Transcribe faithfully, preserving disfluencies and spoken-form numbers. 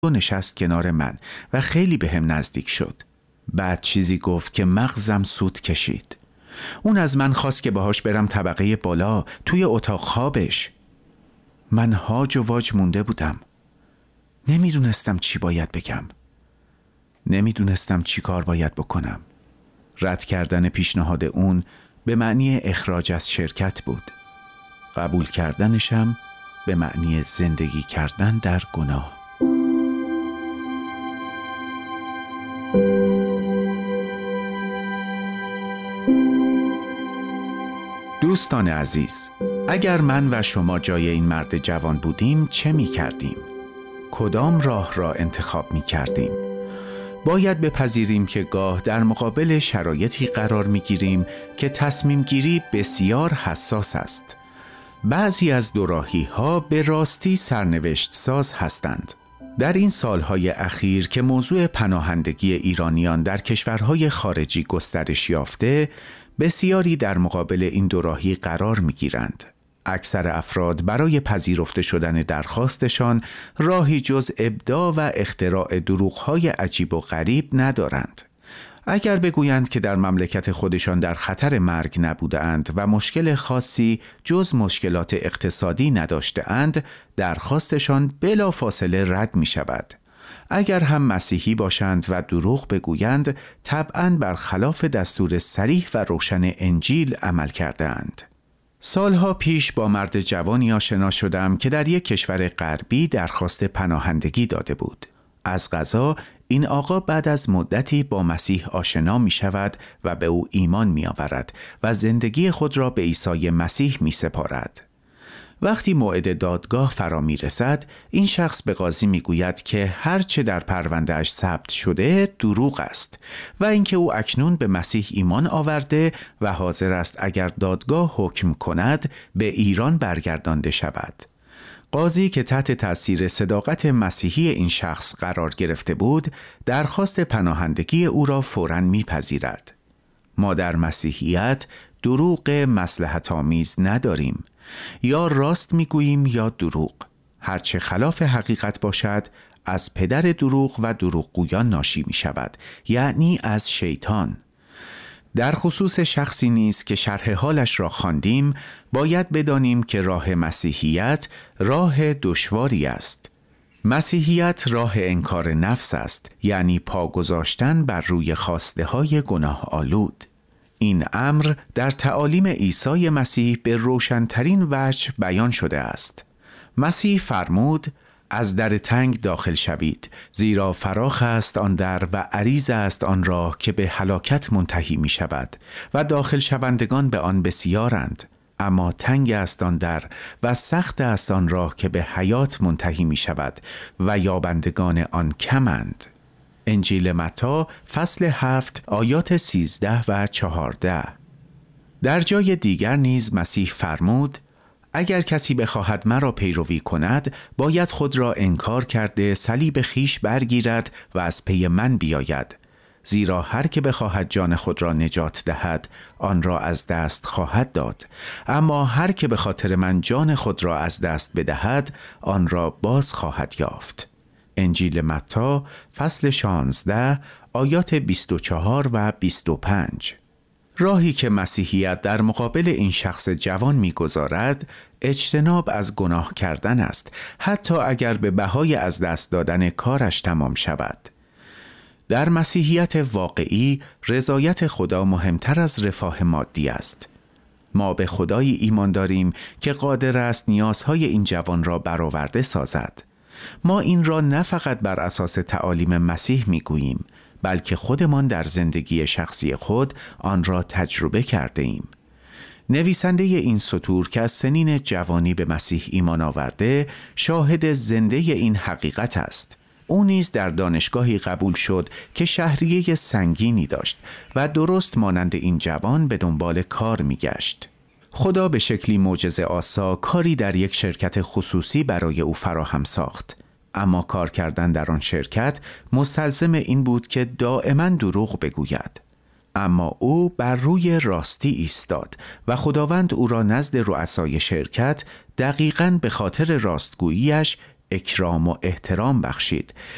و نشست کنار من و خیلی به هم نزدیک شد. بعد چیزی گفت که مغزم سوت کشید. اون از من خواست که باهاش برم طبقه بالا توی اتاق خوابش. من هاج و واج مونده بودم. نمیدونستم چی باید بگم. نمیدونستم چی کار باید بکنم. رد کردن پیشنهاد اون به معنی اخراج از شرکت بود. قبول کردنشم به معنی زندگی کردن در گناه. دوستان عزیز، اگر من و شما جای این مرد جوان بودیم چه می کردیم؟ کدام راه را انتخاب می کردیم؟ باید بپذیریم که گاه در مقابل شرایطی قرار می گیریم که تصمیم گیری بسیار حساس است. بعضی از دوراهی ها به راستی سرنوشت ساز هستند. در این سالهای اخیر که موضوع پناهندگی ایرانیان در کشورهای خارجی گسترش یافته، بسیاری در مقابل این دوراهی قرار می گیرند. اکثر افراد برای پذیرفته شدن درخواستشان راهی جز ابداع و اختراع دروغ‌های عجیب و غریب ندارند. اگر بگویند که در مملکت خودشان در خطر مرگ نبودند و مشکل خاصی جز مشکلات اقتصادی نداشته‌اند، درخواستشان بلافاصله رد می شود. اگر هم مسیحی باشند و دروغ بگویند، طبعاً برخلاف دستور صریح و روشن انجیل عمل کرده‌اند. سالها پیش با مرد جوانی آشنا شدم که در یک کشور غربی درخواست پناهندگی داده بود. از قضا این آقا بعد از مدتی با مسیح آشنا می شود و به او ایمان می آورد و زندگی خود را به عیسی مسیح می سپارد. وقتی موعد دادگاه فرا می رسد، این شخص به قاضی می گوید که هرچه در پرونده اش ثبت شده دروغ است و اینکه او اکنون به مسیح ایمان آورده و حاضر است اگر دادگاه حکم کند به ایران برگردانده شود. قاضی که تحت تأثیر صداقت مسیحی این شخص قرار گرفته بود، درخواست پناهندگی او را فوراً میپذیرد. ما در مسیحیت دروغ مصلحت آمیز نداریم. یا راست میگوییم یا دروغ. هرچه خلاف حقیقت باشد از پدر دروغ و دروغگویان ناشی می شود، یعنی از شیطان. در خصوص شخصی نیز که شرح حالش را خواندیم، باید بدانیم که راه مسیحیت راه دشواری است. مسیحیت راه انکار نفس است، یعنی پا گذاشتن بر روی خواسته های گناه آلود. این امر در تعالیم عیسی مسیح به روشن‌ترین وجه بیان شده است. مسیح فرمود: از در تنگ داخل شوید، زیرا فراخ است آن در و عریض است آن راه که به هلاکت منتهی می شود و داخل شوندگان به آن بسیارند. اما تنگ است آن در و سخت است آن راه که به حیات منتهی می شود و یابندگان آن کمند. انجیل متی فصل هفت آیات سیزده و چهارده. در جای دیگر نیز مسیح فرمود: اگر کسی بخواهد مرا پیروی کند، باید خود را انکار کرده صلیب خیش برگیرد و از پی من بیاید. زیرا هر که بخواهد جان خود را نجات دهد، آن را از دست خواهد داد. اما هر که به خاطر من جان خود را از دست بدهد، آن را باز خواهد یافت. انجیل متی فصل شانزده آیات بیست و چهار و بیست و پنج. راهی که مسیحیت در مقابل این شخص جوان می‌گذارد، اجتناب از گناه کردن است، حتی اگر به بهای از دست دادن کارش تمام شود. در مسیحیت واقعی، رضایت خدا مهمتر از رفاه مادی است. ما به خدایی ایمان داریم که قادر است نیازهای این جوان را برآورده سازد. ما این را نه فقط بر اساس تعالیم مسیح میگوییم، بلکه خودمان در زندگی شخصی خود آن را تجربه کرده ایم. نویسنده این سطور که از سنین جوانی به مسیح ایمان آورده، شاهد زنده این حقیقت است. او نیز در دانشگاهی قبول شد که شهریه سنگینی داشت و درست مانند این جوان به دنبال کار میگشت. خدا به شکلی معجزه آسا کاری در یک شرکت خصوصی برای او فراهم ساخت. اما کار کردن در آن شرکت مستلزم این بود که دائما دروغ بگوید. اما او بر روی راستی ایستاد و خداوند او را نزد رؤسای شرکت دقیقاً به خاطر راستگوییش اکرام و احترام بخشید